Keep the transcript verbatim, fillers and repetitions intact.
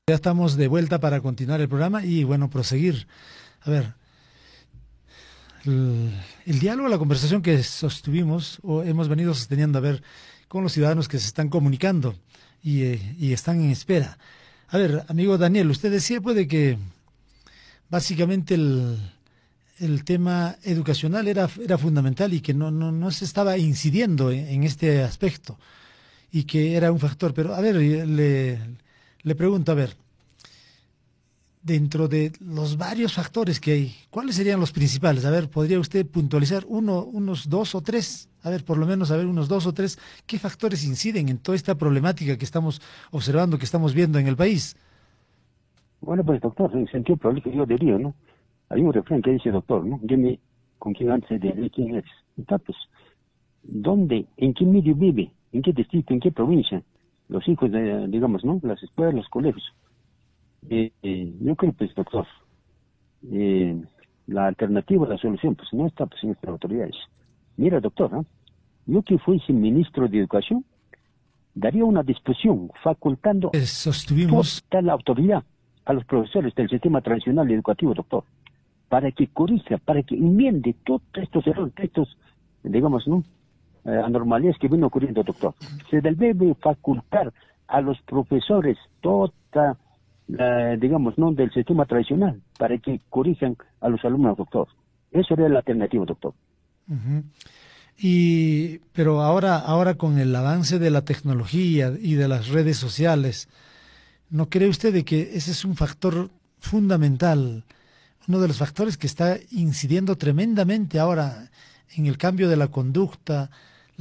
Ya estamos de vuelta para continuar el programa y, bueno, proseguir. A ver, el, el diálogo, la conversación que sostuvimos o hemos venido sosteniendo, a ver, con los ciudadanos que se están comunicando y, eh, y están en espera. A ver, amigo Daniel, usted decía pues de que básicamente el, el tema educacional era, era fundamental y que no, no, no se estaba incidiendo en, en este aspecto y que era un factor. Pero, a ver, le, le pregunto, a ver, dentro de los varios factores que hay, ¿cuáles serían los principales? A ver, ¿podría usted puntualizar uno, unos dos o tres? A ver, por lo menos, a ver, unos dos o tres, ¿qué factores inciden en toda esta problemática que estamos observando, que estamos viendo en el país? Bueno, pues doctor, en sentido prolífico yo diría, ¿no? Hay un refrán que dice, doctor, ¿no? Dime con quién antes de quién eres. Entonces, ¿dónde, en qué medio vive, en qué distrito, en qué provincia? Los hijos de, digamos, ¿no? Las escuelas, los colegios. Eh, eh, yo creo, pues, doctor, eh, la alternativa, la solución, pues no está pues, en nuestras autoridades. Mira, doctor, ¿no? Yo que fuese ministro de Educación, daría una disposición facultando Eh, Sostuvimos, toda la autoridad a los profesores del sistema tradicional educativo, doctor, para que corrija, para que enmiende todos estos errores, estos, digamos, ¿no? Eh, anormalidades que vienen ocurriendo, doctor. Se debe facultar a los profesores toda, la, digamos, ¿no? Del sistema tradicional para que corrijan a los alumnos, doctor. Eso sería la alternativa, doctor. uh-huh. Y, pero ahora, ahora con el avance de la tecnología y de las redes sociales, ¿no cree usted de que ese es un factor fundamental, uno de los factores que está incidiendo tremendamente ahora en el cambio de la conducta,